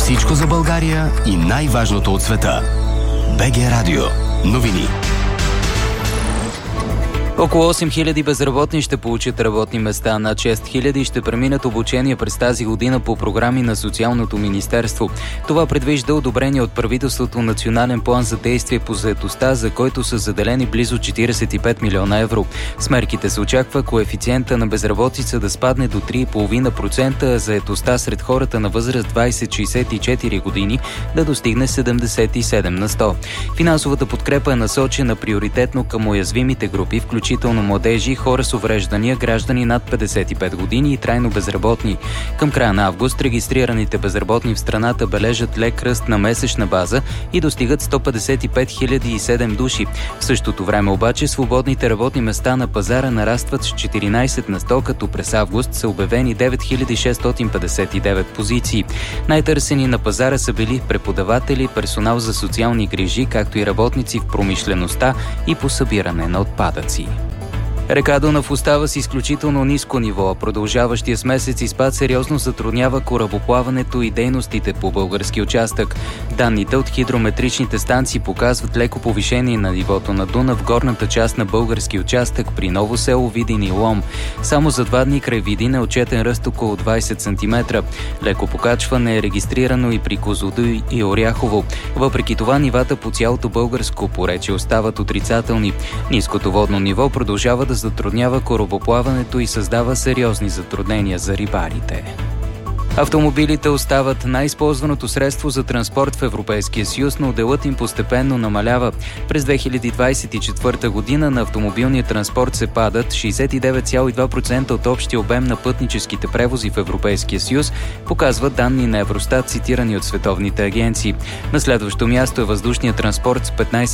Всичко за България и най-важното от света. БГ Радио. Новини. Около 8000 безработни ще получат работни места, над 6000 ще преминат обучение през тази година по програми на Социалното министерство. Това предвижда одобрение от правителството Национален план за действие по заетостта, за който са заделени близо 45 милиона евро. С мерките се очаква коефициента на безработица да спадне до 3,5%, а заетостта сред хората на възраст 20-64 години да достигне 77 на 100. Финансовата подкрепа е насочена приоритетно към уязвимите групи, включително младежи, хора с увреждания, граждани над 55 години и трайно безработни. Към края на август регистрираните безработни в страната бележат лек ръст на месечна база и достигат 155 007 души. В същото време обаче свободните работни места на пазара нарастват с 14 на 100, като през август са обявени 9659 позиции. Най-търсени на пазара са били преподаватели, персонал за социални грижи, както и работници в промишлеността и по събиране на отпадъци. Река Дунав остава с изключително ниско ниво, а продължаващия с месец спад сериозно затруднява корабоплаването и дейностите по български участък. Данните от хидрометричните станции показват леко повишение на нивото на Дунав в горната част на български участък при Ново село, Видин и Лом. Само за 2 дни край Видин е отчетен ръст около 20 см. Леко покачване е регистрирано и при Козлодуй и Оряхово. Въпреки това нивата по цялото българско поречие остават отрицателни. Ниското водно ниво продължава да затруднява корабоплаването и създава сериозни затруднения за рибарите. Автомобилите остават най-използваното средство за транспорт в Европейския съюз, но делът им постепенно намалява. През 2024 година на автомобилния транспорт се падат 69,2% от общия обем на пътническите превози в Европейския съюз, показват данни на Евростат, цитирани от световните агенции. На следващо място е въздушният транспорт с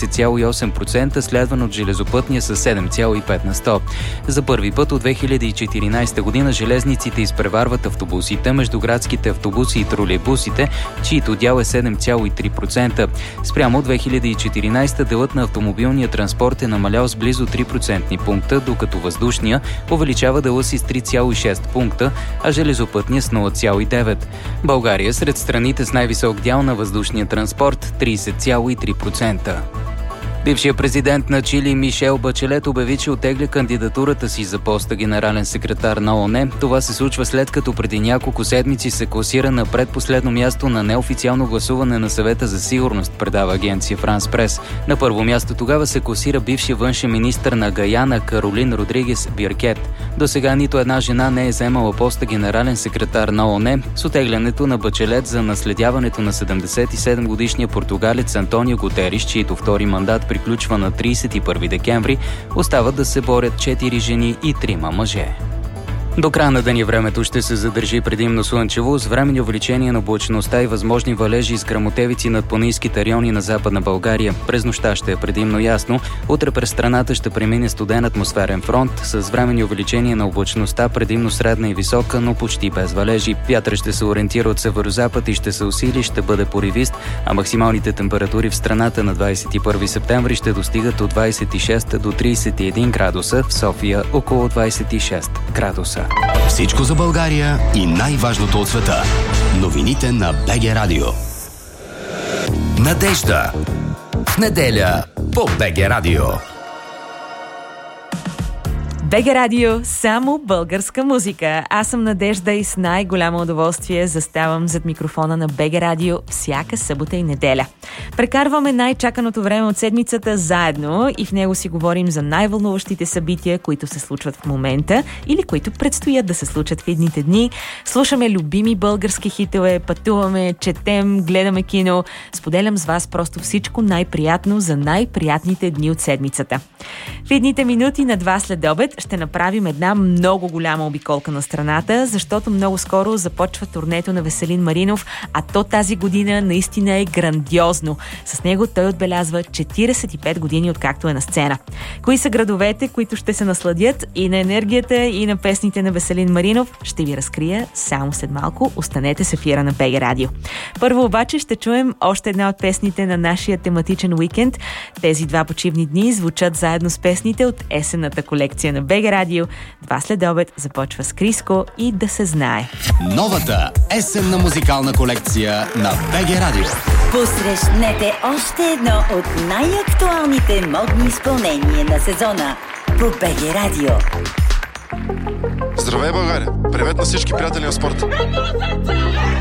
15,8%, следван от железопътния с 7,5 на 100. За първи път от 2014 година железниците изпреварват автобусите между градските автобуси и тролейбусите, чието дял е 7,3%. Спрямо 2014 делът на автомобилния транспорт е намалял с близо 3% пункта, докато въздушния увеличава дела си с 3,6 пункта, а железопътния с 0,9. България сред страните с най-висок дял на въздушния транспорт – 30,3%. Бившият президент на Чили Мишел Бачелет обяви, че оттегля кандидатурата си за поста генерален секретар на ООН. Това се случва след като преди няколко седмици се класира на предпоследно място на неофициално гласуване на Съвета за сигурност, предава агенция Франс Прес. На първо място тогава се класира бившия външен министър на Гаяна Каролин Родригес Биркет. До сега нито една жена не е заемала поста генерален секретар на ООН. С оттеглянето на Бачелет за наследяването на 77-годишния португалец Антонио Гутериш, чието втори мандат приключва на 31 декември, остават да се борят 4 жени и 3 мъже. До края на деня времето ще се задържи предимно слънчево, с временни увеличения на облачността и възможни валежи с гръмотевици над планинските райони на Западна България. През нощта ще е предимно ясно. Утре през страната ще премине студен атмосферен фронт с временни увеличения на облачността, предимно средна и висока, но почти без валежи. Вятърът ще се ориентира от северозапад и ще се усили, ще бъде поривист, а максималните температури в страната на 21 септември ще достигат от 26 до 31 градуса, в София около 26 градуса. Всичко за България и най-важното от света. Новините на БГ Радио. Надежда. В неделя по БГ Радио. БГ Радио, само българска музика. Аз съм Надежда и с най-голямо удоволствие заставам зад микрофона на БГ Радио всяка събота и неделя. Прекарваме най-чаканото време от седмицата заедно и в него си говорим за най-вълнуващите събития, които се случват в момента или които предстоят да се случат в едните дни. Слушаме любими български хитове, пътуваме, четем, гледаме кино. Споделям с вас просто всичко най-приятно за най-приятните дни от седмицата. В едните минути на 2 следобед ще направим една много голяма обиколка на страната, защото много скоро започва турнето на Веселин Маринов, а то тази година наистина е грандиозно. С него той отбелязва 45 години откакто е на сцена. Кои са градовете, които ще се насладят и на енергията, и на песните на Веселин Маринов, ще ви разкрия само след малко. Останете с ефира на БГ Радио. Първо обаче ще чуем още една от песните на нашия тематичен уикенд. Тези 2 почивни дни звучат заедно с песните от есенната колекция на БГ Радио. 2 следобед започва с Криско и да се знае. Новата есенна музикална колекция на БГ Радио. Посрещнете още едно от най-актуалните модни изпълнения на сезона по БГ Радио. Здравей, България! Привет на всички приятели на спорта!